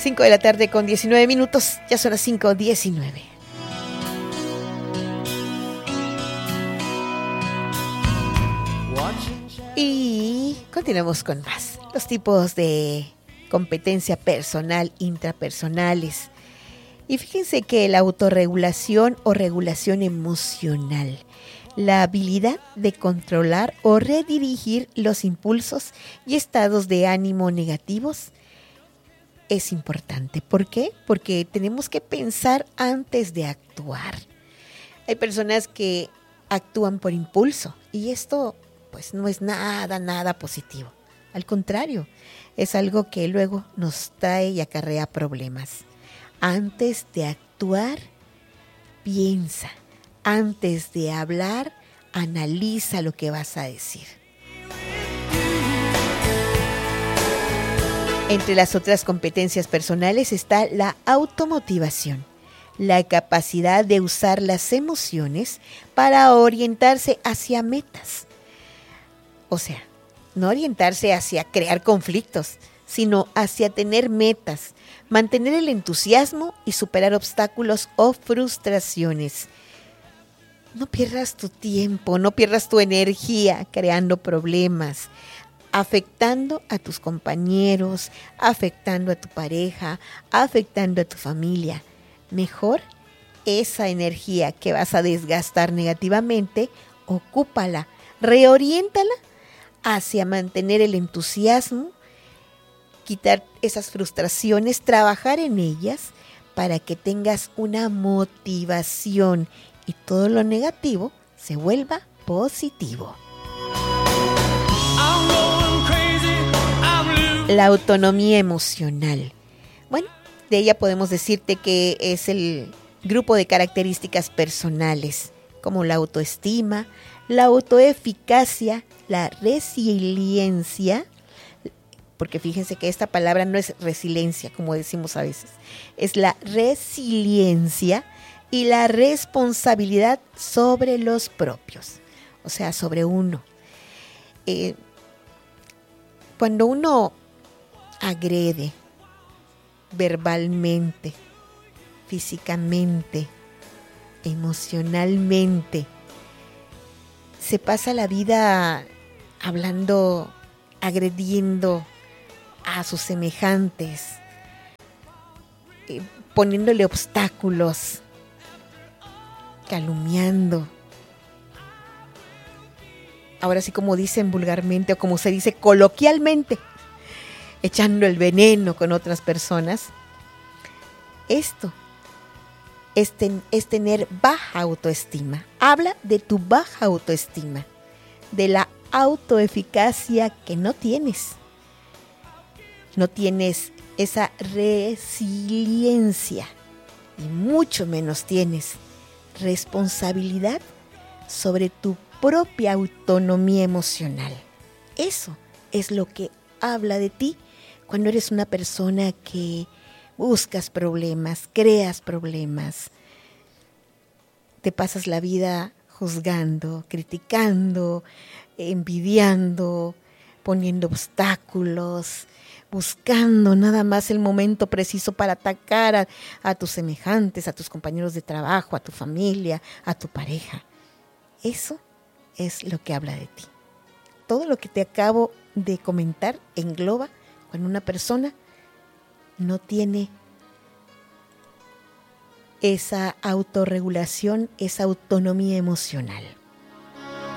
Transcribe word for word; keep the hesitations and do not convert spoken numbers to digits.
cinco de la tarde con diecinueve minutos, ya son las cinco diecinueve. Y continuamos con más. Los tipos de competencia personal, intrapersonales. Y fíjense que la autorregulación o regulación emocional, la habilidad de controlar o redirigir los impulsos y estados de ánimo negativos, es importante. ¿Por qué? Porque tenemos que pensar antes de actuar. Hay personas que actúan por impulso y esto pues no es nada, nada positivo. Al contrario, es algo que luego nos trae y acarrea problemas. Antes de actuar, piensa. Antes de hablar, analiza lo que vas a decir. Entre las otras competencias personales está la automotivación, la capacidad de usar las emociones para orientarse hacia metas. O sea, no orientarse hacia crear conflictos, sino hacia tener metas, mantener el entusiasmo y superar obstáculos o frustraciones. No pierdas tu tiempo, no pierdas tu energía creando problemas, afectando a tus compañeros, afectando a tu pareja, afectando a tu familia. Mejor esa energía que vas a desgastar negativamente, ocúpala, reoriéntala hacia mantener el entusiasmo, quitar esas frustraciones, trabajar en ellas para que tengas una motivación y todo lo negativo se vuelva positivo. La autonomía emocional. Bueno, de ella podemos decirte que es el grupo de características personales, como la autoestima, la autoeficacia, la resiliencia, porque fíjense que esta palabra no es resiliencia, como decimos a veces, es la resiliencia y la responsabilidad sobre los propios, o sea, sobre uno. Eh, cuando uno agrede verbalmente, físicamente, emocionalmente, se pasa la vida hablando, agrediendo a sus semejantes, eh, poniéndole obstáculos, calumniando. Ahora sí, como dicen vulgarmente o como se dice coloquialmente, echando el veneno con otras personas. Esto es, ten, es tener baja autoestima. Habla de tu baja autoestima, de la autoeficacia que no tienes. No tienes esa resiliencia y mucho menos tienes responsabilidad sobre tu propia autonomía emocional. Eso es lo que habla de ti cuando eres una persona que buscas problemas, creas problemas, te pasas la vida juzgando, criticando, envidiando, poniendo obstáculos, buscando nada más el momento preciso para atacar a, a tus semejantes, a tus compañeros de trabajo, a tu familia, a tu pareja. Eso es lo que habla de ti. Todo lo que te acabo de comentar engloba cuando una persona no tiene esa autorregulación, esa autonomía emocional.